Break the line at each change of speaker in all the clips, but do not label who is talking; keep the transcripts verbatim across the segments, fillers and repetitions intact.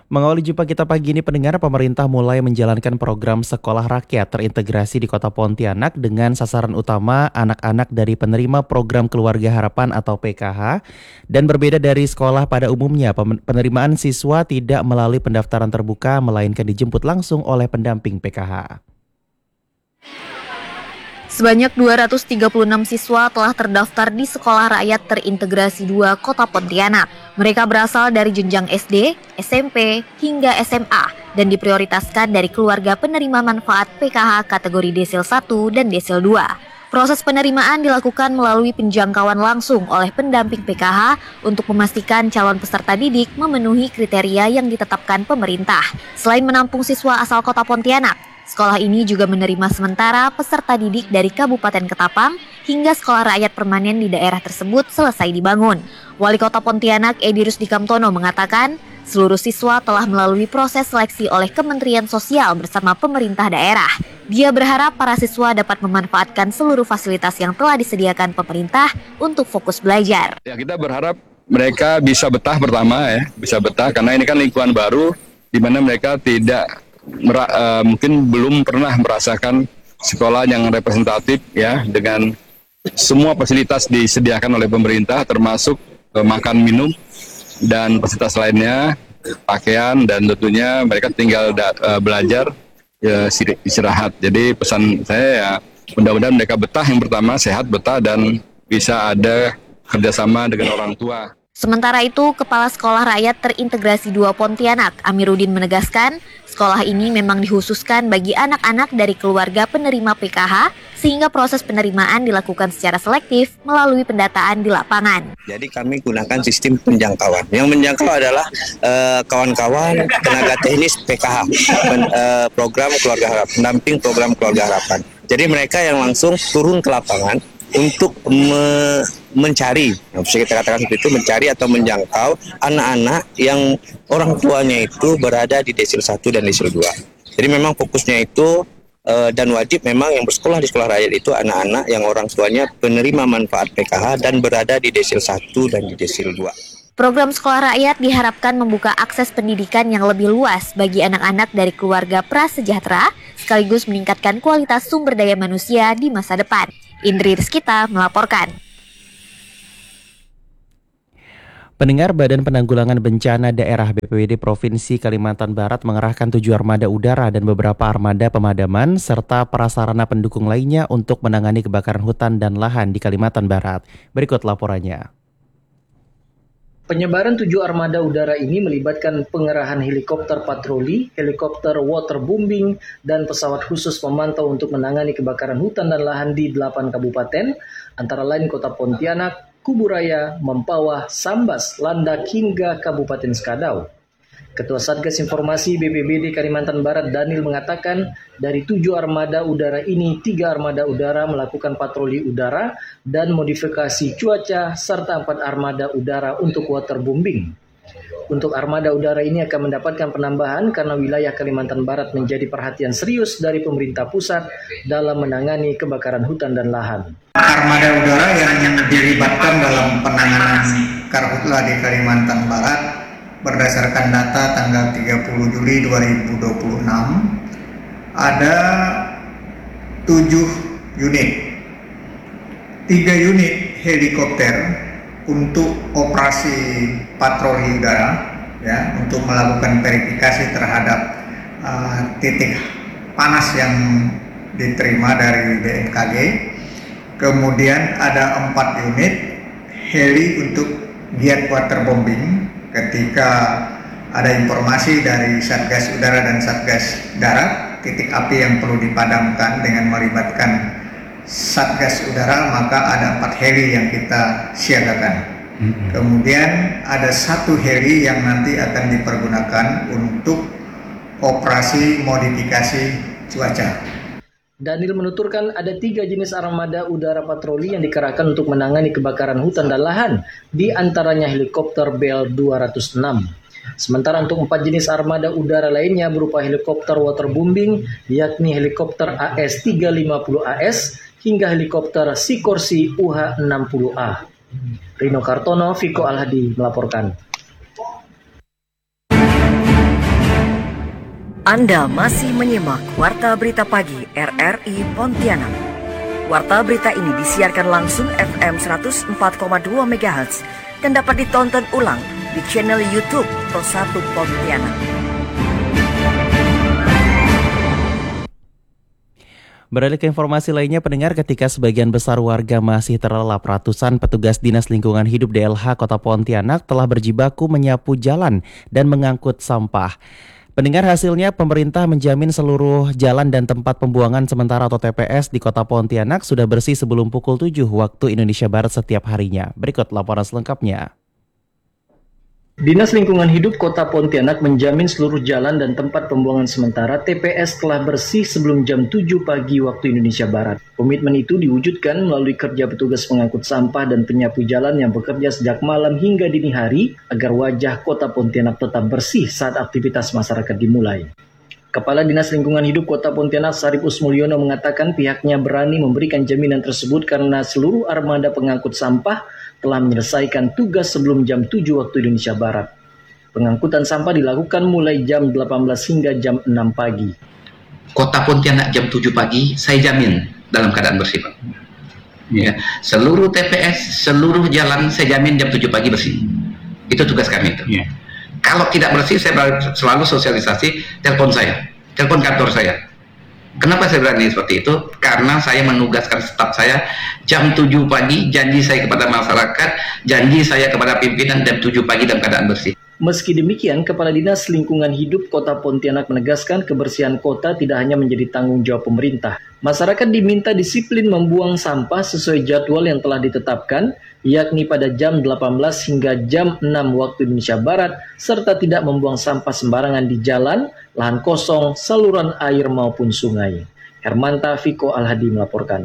Mengawali jumpa kita pagi ini pendengar, pemerintah mulai menjalankan program sekolah rakyat terintegrasi di Kota Pontianak dengan sasaran utama anak-anak dari penerima program Keluarga Harapan atau P K H. Dan berbeda dari sekolah pada umumnya, penerimaan siswa tidak melalui pendaftaran terbuka melainkan dijemput langsung oleh pendamping P K H.
Sebanyak dua ratus tiga puluh enam siswa telah terdaftar di Sekolah Rakyat Terintegrasi dua Kota Pontianak. Mereka berasal dari jenjang S D, S M P, hingga S M A dan diprioritaskan dari keluarga penerima manfaat P K H kategori Desil satu dan Desil dua. Proses penerimaan dilakukan melalui penjangkauan langsung oleh pendamping P K H untuk memastikan calon peserta didik memenuhi kriteria yang ditetapkan pemerintah. Selain menampung siswa asal Kota Pontianak, sekolah ini juga menerima sementara peserta didik dari Kabupaten Ketapang hingga sekolah rakyat permanen di daerah tersebut selesai dibangun. Wali Kota Pontianak Edi Rusdi Kamtono mengatakan, seluruh siswa telah melalui proses seleksi oleh Kementerian Sosial bersama pemerintah daerah. Dia berharap para siswa dapat memanfaatkan seluruh fasilitas yang telah disediakan pemerintah untuk fokus belajar.
Ya, kita berharap mereka bisa betah pertama ya, bisa betah karena ini kan lingkungan baru di mana mereka tidak Mera, uh, mungkin belum pernah merasakan sekolah yang representatif ya, dengan semua fasilitas disediakan oleh pemerintah termasuk uh, makan minum dan fasilitas lainnya, pakaian, dan tentunya mereka tinggal da, uh, belajar ya, istirahat. Jadi pesan saya ya, mudah-mudahan mereka betah, yang pertama sehat, betah, dan bisa ada kerjasama dengan orang tua.
Sementara itu, Kepala Sekolah Rakyat Terintegrasi dua Pontianak, Amiruddin menegaskan, sekolah ini memang dikhususkan bagi anak-anak dari keluarga penerima P K H, sehingga proses penerimaan dilakukan secara selektif melalui pendataan di lapangan.
Jadi kami gunakan sistem penjangkauan. Yang menjangkau adalah uh, kawan-kawan tenaga teknis P K H, pen, uh, program Keluarga Harapan, pendamping program Keluarga Harapan. Jadi mereka yang langsung turun ke lapangan untuk me- mencari, nah, bisa kita katakan seperti itu, mencari atau menjangkau anak-anak yang orang tuanya itu berada di Desil satu dan Desil dua. Jadi memang fokusnya itu uh, dan wajib memang yang bersekolah di sekolah rakyat itu anak-anak yang orang tuanya penerima manfaat P K H dan berada di Desil satu dan di Desil dua.
Program Sekolah Rakyat diharapkan membuka akses pendidikan yang lebih luas bagi anak-anak dari keluarga prasejahtera, sekaligus meningkatkan kualitas sumber daya manusia di masa depan. Indri Rizkita melaporkan.
Pendengar, Badan Penanggulangan Bencana Daerah B P B D Provinsi Kalimantan Barat mengerahkan tujuh armada udara dan beberapa armada pemadaman serta prasarana pendukung lainnya untuk menangani kebakaran hutan dan lahan di Kalimantan Barat. Berikut laporannya.
Penyebaran tujuh armada udara ini melibatkan pengerahan helikopter patroli, helikopter waterbombing, dan pesawat khusus pemantau untuk menangani kebakaran hutan dan lahan di delapan kabupaten, antara lain Kota Pontianak, Kuburaya, Mempawah, Sambas, Landak, hingga Kabupaten Skadau. Ketua Satgas Informasi B P B D Kalimantan Barat Daniel mengatakan dari tujuh armada udara ini, tiga armada udara melakukan patroli udara dan modifikasi cuaca, serta empat armada udara untuk waterbombing. Untuk armada udara ini akan mendapatkan penambahan karena wilayah Kalimantan Barat menjadi perhatian serius dari pemerintah pusat dalam menangani kebakaran hutan dan lahan.
Armada udara yang dilibatkan dalam penanganan karhutla di Kalimantan Barat berdasarkan data tanggal tiga puluh Juli dua ribu dua puluh enam ada tujuh unit, tiga unit helikopter untuk operasi patroli udara, ya, untuk melakukan verifikasi terhadap uh, titik panas yang diterima dari B M K G. Kemudian ada empat unit heli untuk giat waterbombing ketika ada informasi dari Satgas Udara dan Satgas Darat titik api yang perlu dipadamkan dengan melibatkan Satgas Udara, maka ada empat heli yang kita siagakan. Mm-hmm. Kemudian ada satu heli yang nanti akan dipergunakan untuk operasi modifikasi cuaca.
Daniel menuturkan ada tiga jenis armada udara patroli yang dikerahkan untuk menangani kebakaran hutan dan lahan, di antaranya helikopter Bell dua nol enam. Sementara untuk empat jenis armada udara lainnya berupa helikopter waterbombing, yakni helikopter A S tiga lima nol A S hingga helikopter Sikorsky U H enam puluh A. Rino Kartono, Viko Alhadi melaporkan.
Anda masih menyimak Warta Berita Pagi R R I Pontianak. Warta berita ini disiarkan langsung F M seratus empat koma dua megahertz dan dapat ditonton ulang di channel YouTube Pro satu Pontianak.
Beralih ke informasi lainnya, pendengar, ketika sebagian besar warga masih terlelap, ratusan petugas Dinas Lingkungan Hidup D L H Kota Pontianak telah berjibaku menyapu jalan dan mengangkut sampah. Pendengar, hasilnya pemerintah menjamin seluruh jalan dan tempat pembuangan sementara atau T P S di Kota Pontianak sudah bersih sebelum pukul tujuh waktu Indonesia Barat setiap harinya. Berikut laporan selengkapnya.
Dinas Lingkungan Hidup Kota Pontianak menjamin seluruh jalan dan tempat pembuangan sementara T P S telah bersih sebelum jam tujuh pagi waktu Indonesia Barat. Komitmen itu diwujudkan melalui kerja petugas pengangkut sampah dan penyapu jalan yang bekerja sejak malam hingga dini hari agar wajah Kota Pontianak tetap bersih saat aktivitas masyarakat dimulai. Kepala Dinas Lingkungan Hidup Kota Pontianak Sarip Usmulyono mengatakan pihaknya berani memberikan jaminan tersebut karena seluruh armada pengangkut sampah telah menyelesaikan tugas sebelum jam tujuh waktu Indonesia Barat. Pengangkutan sampah dilakukan mulai jam delapan belas hingga jam enam pagi.
Kota Pontianak jam tujuh pagi saya jamin dalam keadaan bersih, Pak. Ya, seluruh T P S, seluruh jalan saya jamin jam tujuh pagi bersih. Itu tugas kami itu. Ya. Kalau tidak bersih, saya selalu sosialisasi, telepon saya, telepon kantor saya. Kenapa saya berani seperti itu? Karena saya menugaskan staf saya jam tujuh pagi, janji saya kepada masyarakat, janji saya kepada pimpinan jam tujuh pagi dalam keadaan bersih.
Meski demikian, Kepala Dinas Lingkungan Hidup Kota Pontianak menegaskan kebersihan kota tidak hanya menjadi tanggung jawab pemerintah. Masyarakat diminta disiplin membuang sampah sesuai jadwal yang telah ditetapkan, yakni pada jam delapan belas hingga jam enam waktu Indonesia Barat, serta tidak membuang sampah sembarangan di jalan, lahan kosong, saluran air maupun sungai. Hermanta Viko Alhadi melaporkan.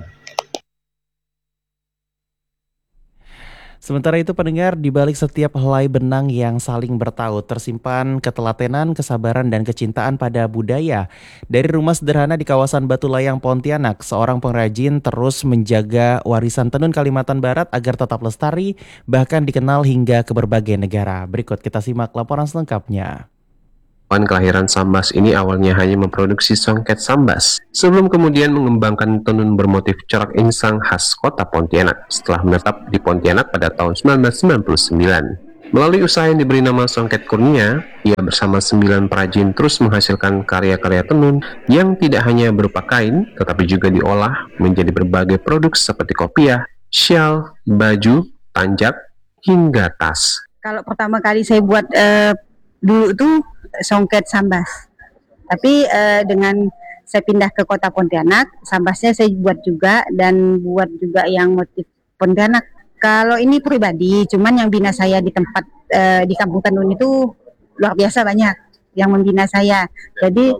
Sementara itu, pendengar, di balik setiap helai benang yang saling bertaut tersimpan ketelatenan, kesabaran, dan kecintaan pada budaya. Dari rumah sederhana di kawasan Batu Layang, Pontianak, seorang pengrajin terus menjaga warisan tenun Kalimantan Barat agar tetap lestari, bahkan dikenal hingga ke berbagai negara. Berikut kita simak laporan selengkapnya.
Kawan kelahiran Sambas ini awalnya hanya memproduksi songket Sambas, sebelum kemudian mengembangkan tenun bermotif corak insang khas kota Pontianak setelah menetap di Pontianak pada tahun seribu sembilan ratus sembilan puluh sembilan. Melalui usaha yang diberi nama Songket Kurnia, ia bersama sembilan perajin terus menghasilkan karya-karya tenun yang tidak hanya berupa kain, tetapi juga diolah menjadi berbagai produk seperti kopiah, syal, baju, tanjak, hingga tas.
Kalau pertama kali saya buat uh, dulu tuh songket Sambas, tapi uh, dengan saya pindah ke kota Pontianak, Sambasnya saya buat juga dan buat juga yang motif Pontianak. Kalau ini pribadi, cuman yang bina saya di tempat uh, di Kampung Tenun itu luar biasa banyak yang membina saya. Jadi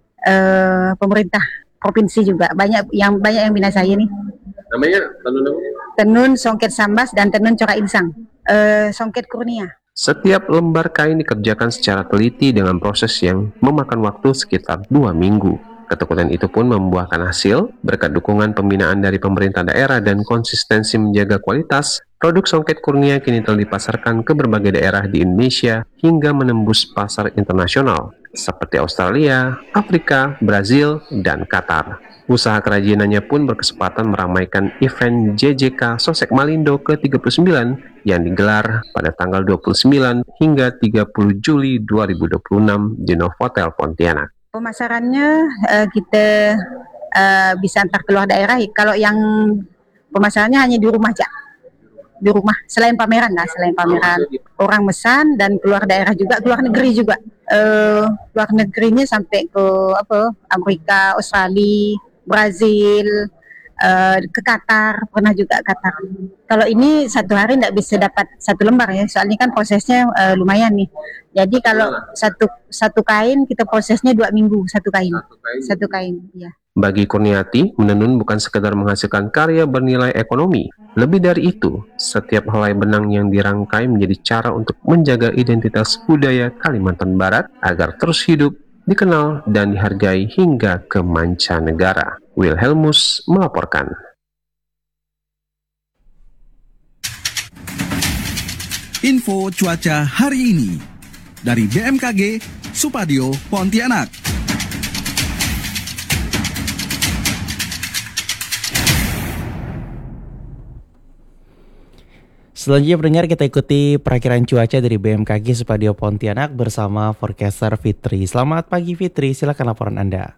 uh, pemerintah provinsi juga banyak yang banyak yang bina saya nih.
Namanya tenun
Tenun Songket Sambas dan tenun corak insang, uh, Songket Kurnia.
Setiap lembar kain dikerjakan secara teliti dengan proses yang memakan waktu sekitar dua minggu. Ketekunan itu pun membuahkan hasil berkat dukungan pembinaan dari pemerintah daerah dan konsistensi menjaga kualitas. Produk Songket Kurnia kini telah dipasarkan ke berbagai daerah di Indonesia hingga menembus pasar internasional seperti Australia, Afrika, Brazil, dan Qatar. Usaha kerajinannya pun berkesempatan meramaikan event J J K Sosek Malindo ke tiga puluh sembilan yang digelar pada tanggal dua puluh sembilan hingga tiga puluh Juli dua ribu dua puluh enam di Novotel Pontianak.
Pemasarannya uh, kita uh, bisa antar keluar daerah. Kalau yang pemasarannya hanya di rumah aja, di rumah. Selain pameran lah, selain pameran orang mesan dan keluar daerah juga, keluar negeri juga. Uh, luar negerinya sampai ke apa? Amerika, Australia, Brazil, uh, ke Qatar, pernah juga Qatar. Kalau ini satu hari tidak bisa dapat satu lembar ya, soalnya kan prosesnya uh, lumayan nih. Jadi kalau satu satu kain kita prosesnya dua minggu satu kain, satu kain, satu kain ya.
Bagi Kurniati, menenun bukan sekedar menghasilkan karya bernilai ekonomi. Lebih dari itu, setiap helai benang yang dirangkai menjadi cara untuk menjaga identitas budaya Kalimantan Barat agar terus hidup, dikenal, dan dihargai hingga ke mancanegara. Wilhelmus melaporkan.
Info cuaca hari ini dari B M K G Supadio Pontianak.
Selanjutnya pendengar, kita ikuti perakiran cuaca dari B M K G Spadio Pontianak bersama forecaster Fitri. Selamat pagi Fitri, silakan laporan Anda.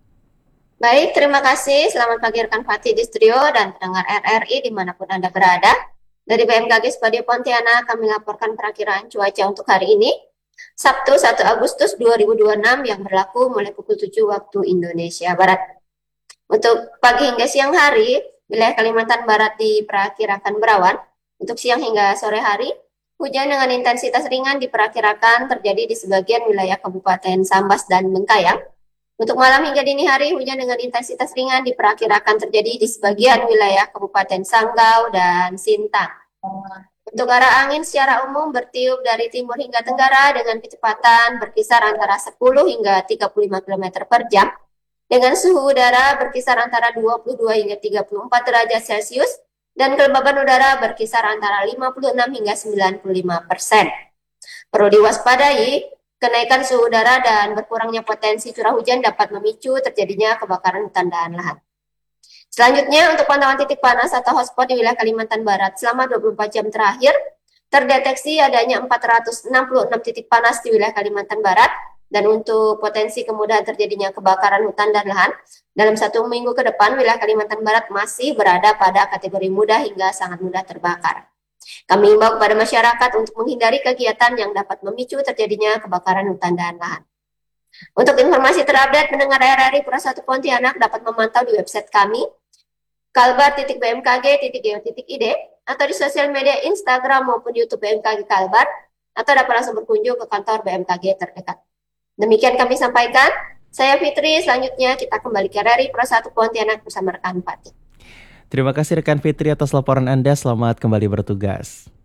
Baik, terima kasih. Selamat pagi rekan Fatih di studio dan pendengar R R I dimanapun Anda berada. Dari B M K G Spadio Pontianak kami laporkan perakiran cuaca untuk hari ini, Sabtu satu Agustus dua ribu dua puluh enam yang berlaku mulai pukul tujuh waktu Indonesia Barat. Untuk pagi hingga siang hari, wilayah Kalimantan Barat diperkirakan berawan. Untuk siang hingga sore hari, hujan dengan intensitas ringan diperkirakan terjadi di sebagian wilayah Kabupaten Sambas dan Bengkayang. Untuk malam hingga dini hari, hujan dengan intensitas ringan diperkirakan terjadi di sebagian wilayah Kabupaten Sanggau dan Sintang. Untuk arah angin secara umum bertiup dari timur hingga tenggara dengan kecepatan berkisar antara sepuluh hingga tiga puluh lima kilometer per jam, dengan suhu udara berkisar antara dua puluh dua hingga tiga puluh empat derajat Celcius, dan kelembaban udara berkisar antara lima puluh enam hingga sembilan puluh lima persen. Perlu diwaspadai, kenaikan suhu udara dan berkurangnya potensi curah hujan dapat memicu terjadinya kebakaran hutan dan lahan. Selanjutnya, untuk pantauan titik panas atau hotspot di wilayah Kalimantan Barat selama dua puluh empat jam terakhir, terdeteksi adanya empat ratus enam puluh enam titik panas di wilayah Kalimantan Barat, dan untuk potensi kemudahan terjadinya kebakaran hutan dan lahan, dalam satu minggu ke depan wilayah Kalimantan Barat masih berada pada kategori mudah hingga sangat mudah terbakar. Kami himbau kepada masyarakat untuk menghindari kegiatan yang dapat memicu terjadinya kebakaran hutan dan lahan. Untuk informasi terupdate, pendengar R R I Pura satu Pontianak dapat memantau di website kami kalbar titik b m k g titik go titik i d atau di sosial media Instagram maupun YouTube B M K G Kalbar, atau dapat langsung berkunjung ke kantor B M K G terdekat. Demikian kami sampaikan. Saya Fitri, selanjutnya kita kembali ke R R I Pura satu Pontianak bersama rekan Fatih.
Terima kasih rekan Fitri atas laporan Anda, selamat kembali bertugas.